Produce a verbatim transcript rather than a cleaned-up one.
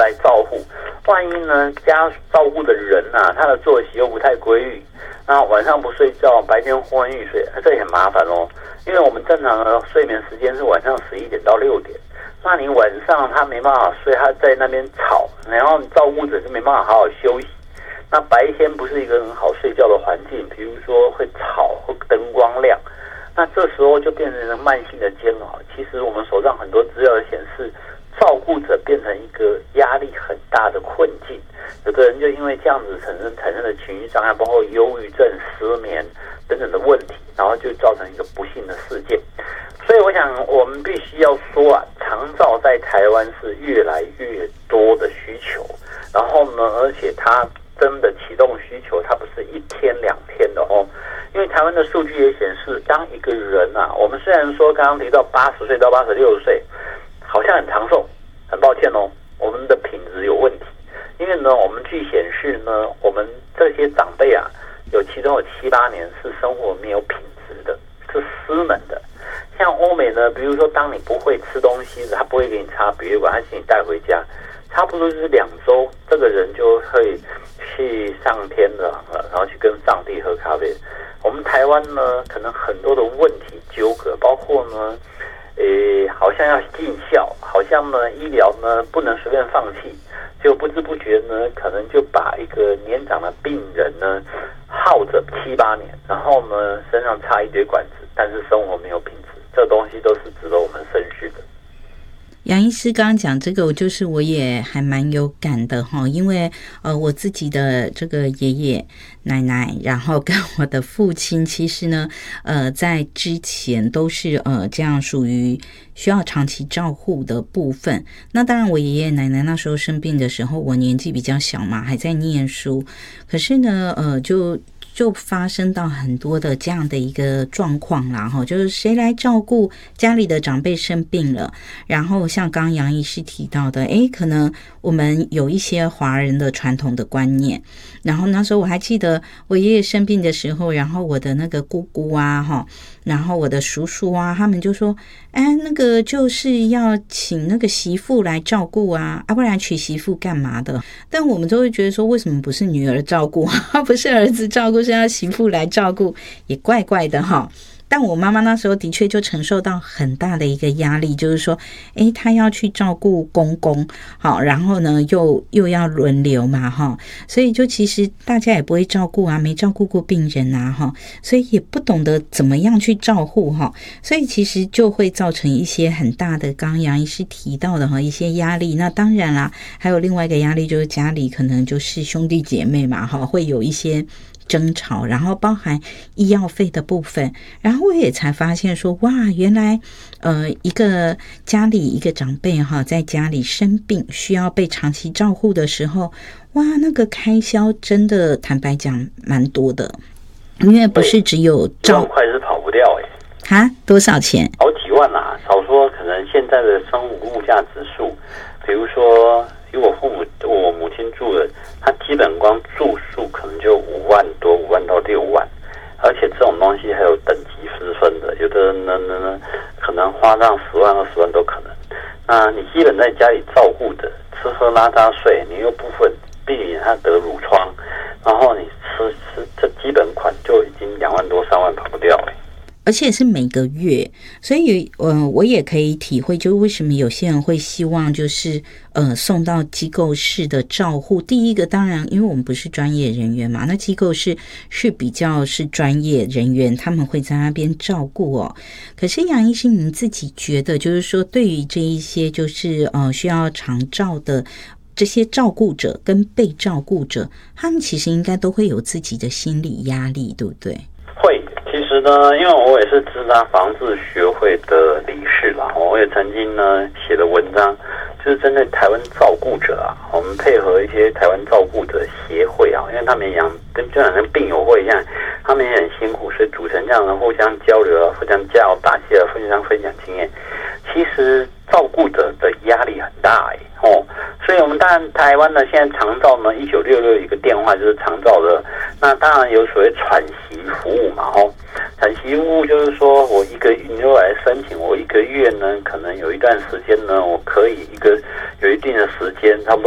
来照护，万一呢家照顾的人啊，他的作息又不太规律，那晚上不睡觉，白天昏昏欲睡，这也很麻烦哦。因为我们正常的睡眠时间是晚上十一点到六点，那你晚上他没办法睡，他在那边吵，然后照顾者就没办法好好休息。那白天不是一个很好睡觉的环境，比如说会吵或灯光亮，那这时候就变成了慢性的煎熬。其实我们手上很多资料显示，照顾者变成一个压力很大的困境。有的人就因为这样子产生产生的情绪障碍，包括忧郁症、失眠等等的问题，然后就造成一个不幸的事件。所以我想我们必须要说啊，长照在台湾是越来越多的需求，然后呢，而且它真的启动需求，它不是一天两天的哦。因为台湾的数据也显示，当一个人啊，我们虽然说刚刚提到八十岁到八十六岁，好像很长寿，很抱歉哦，我们的品质有问题。因为呢，我们据显示呢，我们这些长辈啊，有其中有七八年是生活没有品质的，是失能的。像欧美呢，比如说当你不会吃东西，他不会给你插鼻血管，他请你带回家，差不多就是两周，这个人就会去上天了，然后去跟上帝喝咖啡。我们台湾呢，可能很多的问题纠葛，包括呢，诶，好像要尽孝，好像呢医疗呢不能随便放弃，就不知不觉呢，可能就把一个年长的病人呢耗着七八年，然后呢身上插一堆管子，但是生活没有品质，这东西都是值得我们深思的。 杨医师刚刚讲这个，就是我也还蛮有感的哈，因为呃我自己的这个爷爷奶奶，然后跟我的父亲，其实呢呃在之前都是呃这样属于需要长期照护的部分。那当然我爷爷奶奶那时候生病的时候，我年纪比较小嘛，还在念书，可是呢呃就就发生到很多的这样的一个状况啦，就是谁来照顾家里的长辈生病了，然后像刚刚杨医师提到的，诶，可能我们有一些华人的传统的观念，然后那时候我还记得我爷爷生病的时候，然后我的那个姑姑啊，然后我的叔叔啊，他们就说，哎，那个就是要请那个媳妇来照顾啊，啊不然娶媳妇干嘛的？但我们都会觉得说，为什么不是女儿照顾啊，不是儿子照顾，是要媳妇来照顾，也怪怪的哈。但我妈妈那时候的确就承受到很大的一个压力，就是说，诶，她要去照顾公公，好，然后呢，又又要轮流嘛，哈，所以就其实大家也不会照顾啊，没照顾过病人啊，哈，所以也不懂得怎么样去照护哈，所以其实就会造成一些很大的，刚刚杨医师提到的哈一些压力。那当然啦，还有另外一个压力就是家里可能就是兄弟姐妹嘛，哈，会有一些争吵，然后包含医药费的部分，然后我也才发现说，哇，原来呃一个家里一个长辈哈，在家里生病需要被长期照护的时候，哇，那个开销真的坦白讲蛮多的，因为不是只有照万块是跑不掉哎、 欸，哈，多少钱？ 好几万啊，少说可能现在的生物物价指数，比如说以我父母我母亲住的，他基本光住宿可能就五万多，五万到六万，而且这种东西还有等级之分的，有的人呢呢可能花上十万、二十万都可能。那你基本在家里照顾的，吃喝拉撒睡，你又部分避免他得褥疮，然后你吃吃这基本款就已经两万多、三万跑不掉了。 而且是每个月，所以呃，我也可以体会，就是为什么有些人会希望就是呃送到机构式的照护。第一个，当然，因为我们不是专业人员嘛，那机构是是比较是专业人员，他们会在那边照顾哦。可是杨医师，您自己觉得，就是说，对于这一些就是呃需要长照的这些照顾者跟被照顾者，他们其实应该都会有自己的心理压力，对不对？ 会。其实呢，因为我也是自杀防治学会的理事啦，我也曾经呢写的文章，就是针对台湾照顾者啊，我们配合一些台湾照顾者协会啊，因为他们一样跟就好像病友会一样，他们也很辛苦，所以组成这样的互相交流啊，互相加油打气啊，互相分享经验。其实照顾者的压力很大哎、欸、哦，所以我们当然台湾呢现在长照呢一九六六一个电话就是长照的，那当然有所谓喘息服务嘛哦，喘息服务就是说我一个你如果来申请，我一个月呢可能有一段时间呢我可以一个有一定的时间，差不多